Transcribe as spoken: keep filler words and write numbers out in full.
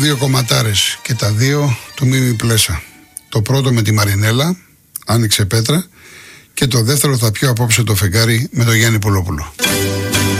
δύο κομματάρες και τα δύο του Μίμη Πλέσα. Το πρώτο με τη Μαρινέλα, άνοιξε πέτρα, και το δεύτερο θα πιω απόψε το φεγγάρι με τον Γιάννη Πουλόπουλο.